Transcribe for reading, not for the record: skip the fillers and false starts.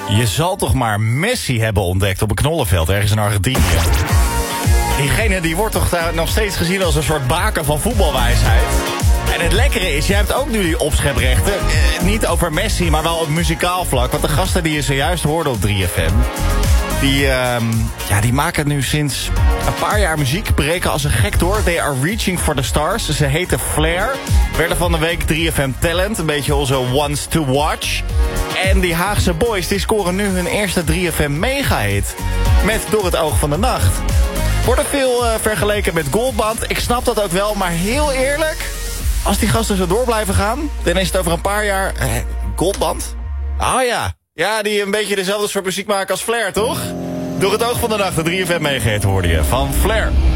Je zal toch maar Messi hebben ontdekt op een knollenveld ergens in Argentinië. Diegene die wordt toch daar nog steeds gezien als een soort baken van voetbalwijsheid. En het lekkere is, jij hebt ook nu die opscheprechten. Niet over Messi, maar wel op muzikaal vlak. Want de gasten die je zojuist hoorde op 3FM... Die maken nu sinds een paar jaar muziek. Breken als een gek door. They are reaching for the stars. Ze heten Flair. Werden van de week 3FM Talent. Een beetje onze ones to watch. En die Haagse boys die scoren nu hun eerste 3FM mega-hit. Met Door het oog van de nacht. Wordt er veel vergeleken met Goldband. Ik snap dat ook wel, maar heel eerlijk... Als die gasten zo door blijven gaan... dan is het over een paar jaar... Goldband? Oh ja. Ja, die een beetje dezelfde soort muziek maken als Flair, toch? Door het oog van de nacht, de 3FM mega-hit hoorde je van Flair.